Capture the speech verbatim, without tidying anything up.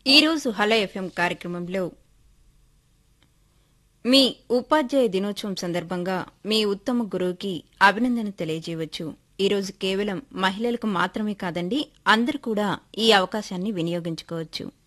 ఈరోజు hello FM కార్యక్రమంలో మీ ఉపాధ్యాయ దినోత్సవం సందర్భంగా మీ ఉత్తమ గురువుకి అభినందన తెలియజేయవచ్చు. ఈరోజు కేవలం మహిళలకు మాత్రమే కాదండి, అందరూ కూడా ఈ అవకాశాన్ని వినియోగించుకోవచ్చు.